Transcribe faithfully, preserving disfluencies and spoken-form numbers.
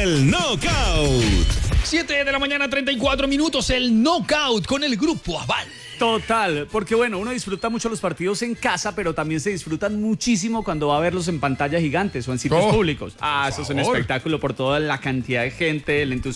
el Knockout. siete de la mañana, treinta y cuatro minutos, el Knockout con el Grupo Aval. Total, porque bueno, uno disfruta mucho los partidos en casa, pero también se disfrutan muchísimo cuando va a verlos en pantallas gigantes o en sitios Oh, públicos. Ah, eso es un espectáculo por toda la cantidad de gente, el entusiasmo